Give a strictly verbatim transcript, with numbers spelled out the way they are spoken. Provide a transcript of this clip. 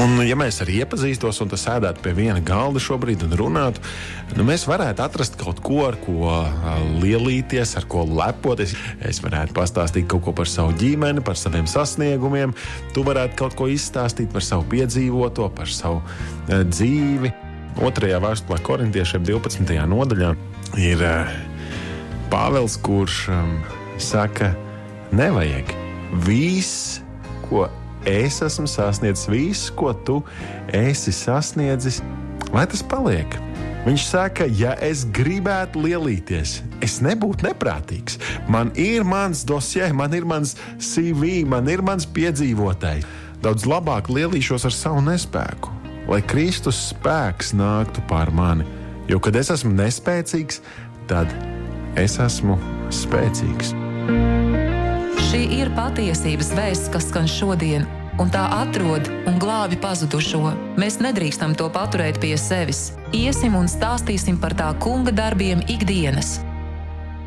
Un, ja mēs arī iepazīstos un tas sēdētu pie viena galda šobrīd un runātu, nu, mēs varētu atrast kaut ko, ar ko lielīties, ar ko lepoties. Es varētu pastāstīt kaut ko par savu ģimeni, par saviem sasniegumiem. Tu varētu kaut ko izstāstīt par savu piedzīvoto, par savu uh, dzīvi. Otrajā vēstulē Korintiešiem divpadsmitajā nodaļā ir uh, Pāvils, kurš um, saka, nevajag viss, ko es esmu sasniedzis, viss, ko tu esi sasniedzis, lai tas paliek. Viņš saka, ja es gribētu lielīties, es nebūtu neprātīgs. Man ir mans dosjē, man ir mans C V, man ir mans piedzīvotais. Daudz labāk lielīšos ar savu nespēku, lai Kristus spēks nāktu pār mani. Jo, kad es esmu nespēcīgs, tad es esmu spēcīgs. Šī ir patiesības vēsts, kas skan šodien, un tā atrod un glābi pazudušo. Mēs nedrīkstam to paturēt pie sevis. Iesim un stāstīsim par tā kunga darbiem ikdienas.